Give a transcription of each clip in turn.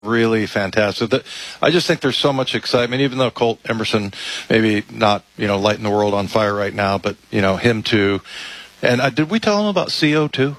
really fantastic. I just think there's so much excitement, even though Colt Emerson maybe not, lighting the world on fire right now, but, him too. And did we tell him about CO2?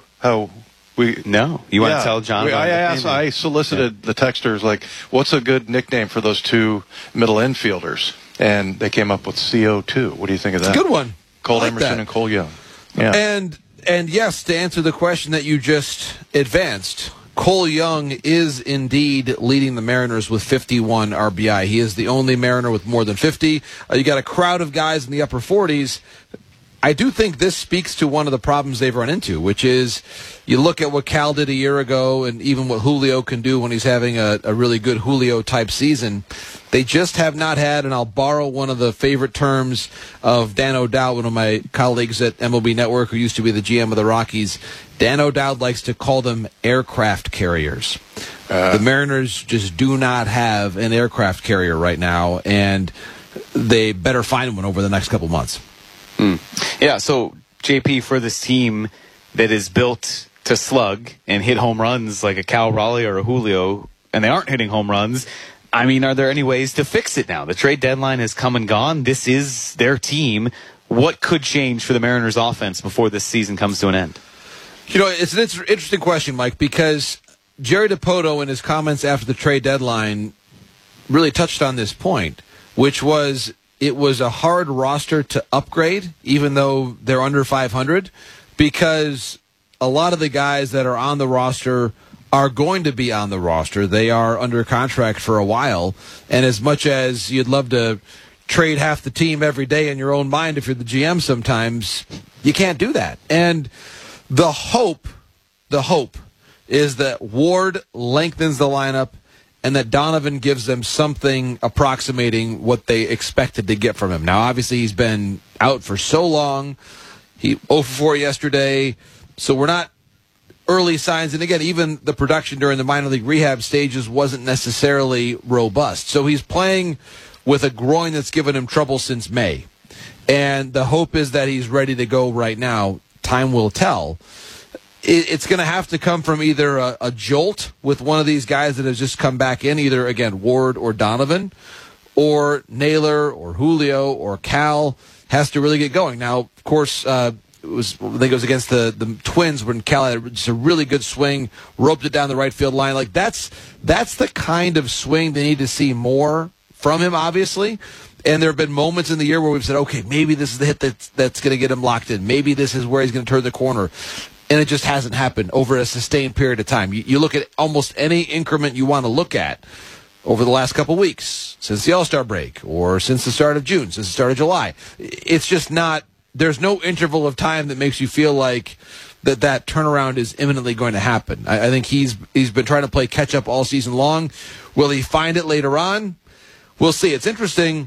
No. You want to tell John? I solicited the texters, what's a good nickname for those two middle infielders? And they came up with CO2. What do you think of that? Good one. Colt Emerson and Cole Young. Yeah. And yes, to answer the question that you just advanced, Cole Young is indeed leading the Mariners with 51 RBI. He is the only Mariner with more than 50. You got a crowd of guys in the upper 40s. I do think this speaks to one of the problems they've run into, which is you look at what Cal did a year ago and even what Julio can do when he's having a really good Julio-type season. They just have not had, and I'll borrow one of the favorite terms of Dan O'Dowd, one of my colleagues at MLB Network who used to be the GM of the Rockies. Dan O'Dowd likes to call them aircraft carriers. The Mariners just do not have an aircraft carrier right now, and they better find one over the next couple months. Yeah, so JP, for this team that is built to slug and hit home runs like a Cal Raleigh or a Julio, and they aren't hitting home runs, I mean, are there any ways to fix it now? The trade deadline has come and gone. This is their team. What could change for the Mariners offense before this season comes to an end? It's an interesting question, Mike, because Jerry Dipoto in his comments after the trade deadline really touched on this point, which was it was a hard roster to upgrade, even though they're under 500, because a lot of the guys that are on the roster are going to be on the roster. They are under contract for a while, and as much as you'd love to trade half the team every day in your own mind if you're the GM sometimes, you can't do that. And the hope is that Ward lengthens the lineup and that Donovan gives them something approximating what they expected to get from him. Now, obviously, he's been out for so long. He 0 for 4 yesterday, so we're not early signs. And again, even the production during the minor league rehab stages wasn't necessarily robust. So he's playing with a groin that's given him trouble since May. And the hope is that he's ready to go right now. Time will tell. It's going to have to come from either a jolt with one of these guys that has just come back in, either, again, Ward or Donovan, or Naylor or Julio or Cal has to really get going. Now, of course, I think it was against the Twins when Cal had just a really good swing, roped it down the right field line. That's the kind of swing they need to see more from him, obviously. And there have been moments in the year where we've said, okay, maybe this is the hit that's going to get him locked in. Maybe this is where he's going to turn the corner. And it just hasn't happened over a sustained period of time. You look at almost any increment you want to look at over the last couple weeks, since the All-Star break, or since the start of June, since the start of July. It's just not, there's no interval of time that makes you feel like that turnaround is imminently going to happen. I think he's been trying to play catch-up all season long. Will he find it later on? We'll see. It's interesting.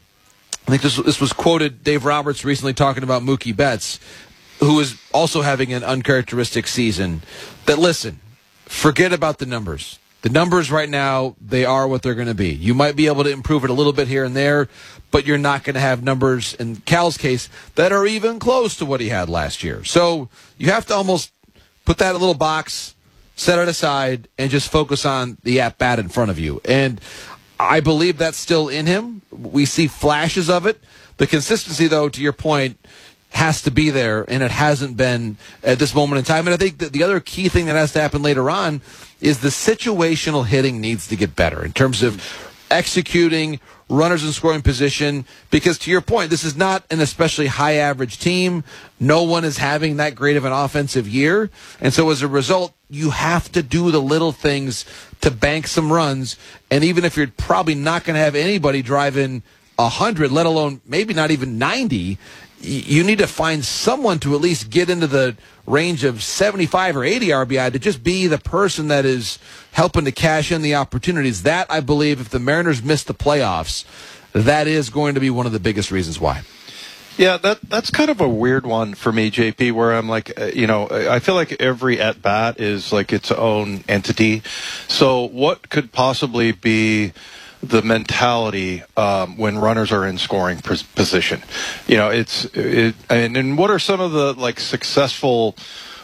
I think this was quoted, Dave Roberts recently talking about Mookie Betts, who is also having an uncharacteristic season, that, listen, forget about the numbers. The numbers right now, they are what they're going to be. You might be able to improve it a little bit here and there, but you're not going to have numbers, in Cal's case, that are even close to what he had last year. So you have to almost put that in a little box, set it aside, and just focus on the at-bat in front of you. And I believe that's still in him. We see flashes of it. The consistency, though, to your point, has to be there, and it hasn't been at this moment in time. And I think that the other key thing that has to happen later on is the situational hitting needs to get better in terms of executing runners in scoring position, because to your point, this is not an especially high average team. No one is having that great of an offensive year. And so as a result, you have to do the little things to bank some runs. And even if you're probably not going to have anybody driving 100, let alone maybe not even 90, you need to find someone to at least get into the range of 75 or 80 RBI to just be the person that is helping to cash in the opportunities. That, I believe, if the Mariners miss the playoffs, that is going to be one of the biggest reasons why. Yeah, that's kind of a weird one for me, JP, where I'm like, I feel like every at-bat is like its own entity. So what could possibly be the mentality when runners are in scoring position? And what are some of the successful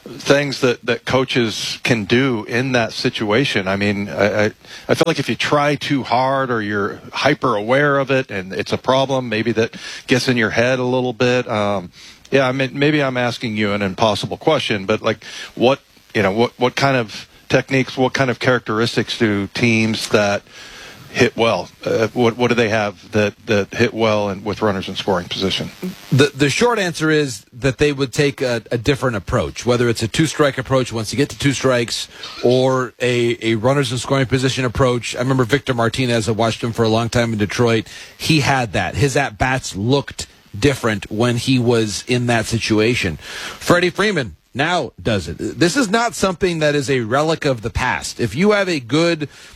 things that coaches can do in that situation. I mean, I feel like if you try too hard or you're hyper aware of it and it's a problem, maybe that gets in your head a little bit. Yeah, I mean, maybe I'm asking you an impossible question, but like, what kind of techniques, what kind of characteristics do teams that hit well? What do they have that hit well and with runners in scoring position? The short answer is that they would take a different approach, whether it's a two-strike approach once you get to two strikes or a runners in scoring position approach. I remember Victor Martinez. I watched him for a long time in Detroit. He had that. His at-bats looked different when he was in that situation. Freddie Freeman now does it. This is not something that is a relic of the past. If you have a good